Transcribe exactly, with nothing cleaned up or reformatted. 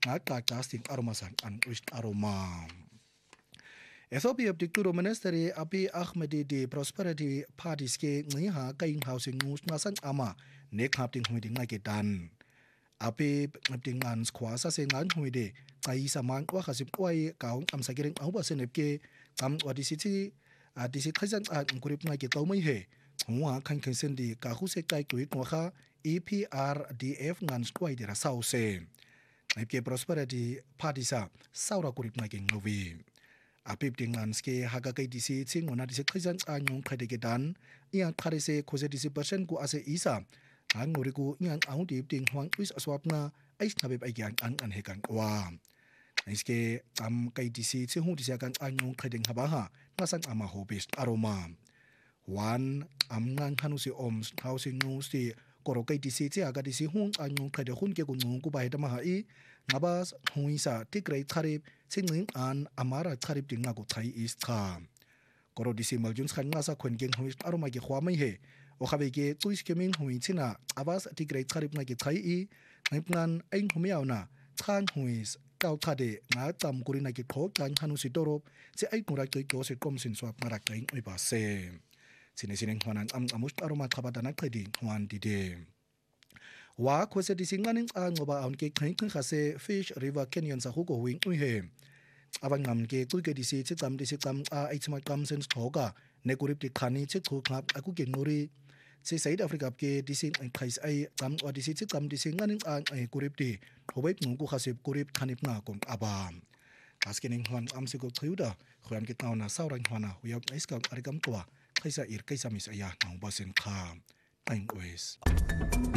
ngaqa casting aromasan an uist aroma Ethiopia Dicturo Ministry Abiy Ahmed di Prosperity Parties ke ngiha kaing housing ngus ngasan ama ne khapting hui ding ke dan Abiy ngapting an squasa se ngan hui de kai samang wa khasip kwai kaung am sagiring au ba senep ke kam wadi city a disi khazan a ngurip ngai ke tawmai he huwa khan khan sen di ka hu se kai tui ko kha E P R D F ngan skwai de ra sau se ngai ke Prosperity Parties sa saura kurip ngai ke ngovi Apip dingan ske haga kai disi ching ona disi khizan a nyong khade ke dan ia khare se khoze disi percent ku ase isa ang ngori ku yang au dip ding hwang is aswapna ais nabe bai gyang an an hekan wa iske am kai disi che hu disi kan a nyong khading haba ha nasang ama hobis aroma one am ngang khanu si om housing news ti koro kai disi che aga disi hung a nyong khade hun ke ku ngung ku bai da ma ha i ngabas huisa tikrei tharip singling an amara tharip ding ngaku thai is kha koro disi maljun khan nga sa khon geng hui aroma ge khwa mai he o khabe ge tuis keming hui china abas tikrei tharip nga ge thai i ngipnan ain humiaw na khan huis kau thade nga tam kurina ge thok kan hanu si torop se ai kurak toi ko se kom sin swap mara kain oi ba se sine sine hwanan am amus aroma thabada na khadi hwan dide wa khose disinganing a ngoba aun ke khain khin khase Fish River Canyon sa huko wing ui he awang ngam ke tu ke disi che cham disi cham a ichma kam sen thoga ne kurip ti khani che thu khap aku ke nori se South Africa ke disi ai khais ai cham wa disi che cham disi nganing a ai kurip ti thobai ngu ku khase kurip khanip na kom aba askening hwan am se ko thuda khwan ke tauna saurang hwana huyap iskam arigam twa khaisa ir kaisa mis aya nang basen kha time waste